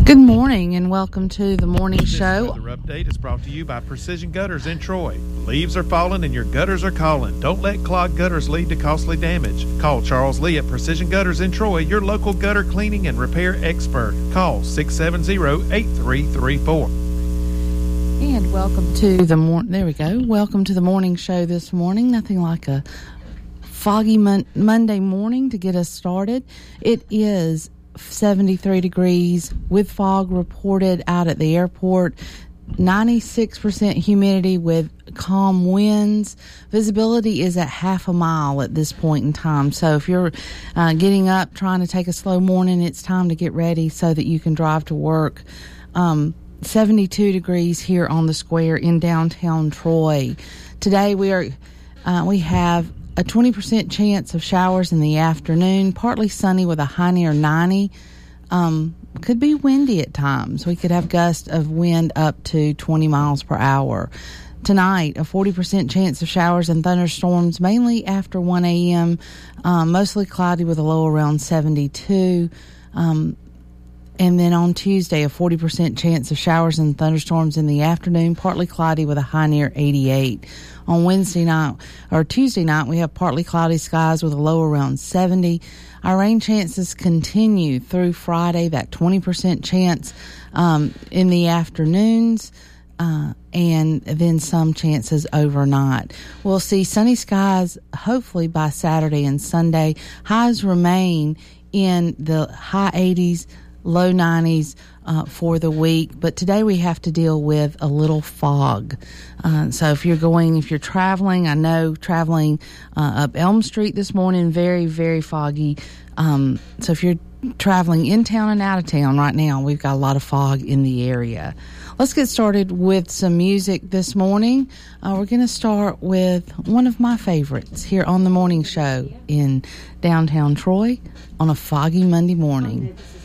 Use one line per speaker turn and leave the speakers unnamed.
Good morning and welcome to the morning show.
This weather update is brought to you by Precision Gutters in Troy. Leaves are falling and your gutters are calling. Don't let clogged gutters lead to costly damage. Call Charles Lee at Precision Gutters in Troy, your local gutter cleaning and repair expert. Call 670-8334.
And welcome to the Welcome to the morning show this morning. Nothing like a foggy Monday morning to get us started. It is 73 degrees with fog reported out at the airport, 96% humidity with calm winds. Visibility is at half a mile at this point in time. So if you're getting up, trying to take a slow morning, it's time to get ready so that you can drive to work. 72 degrees here on the square in downtown Troy. Today we have a 20% chance of showers in the afternoon, partly sunny with a high near 90. Could be windy at times. We could have gusts of wind up to 20 miles per hour. Tonight, a 40% chance of showers and thunderstorms, mainly after 1 a.m., mostly cloudy with a low around 72. And then on Tuesday, a 40% chance of showers and thunderstorms in the afternoon, partly cloudy with a high near 88. On Tuesday night, we have partly cloudy skies with a low around 70. Our rain chances continue through Friday, that 20% chance in the afternoons, and then some chances overnight. We'll see sunny skies hopefully by Saturday and Sunday. Highs remain in the high 80s, low 90s for the week, but today we have to deal with a little fog. So if you're traveling, I know traveling up Elm Street this morning, very, very foggy. So if you're traveling in town and out of town right now, we've got a lot of fog in the area. Let's get started with some music this morning. We're going to start with one of my favorites here on the morning show in downtown Troy on a foggy Monday morning.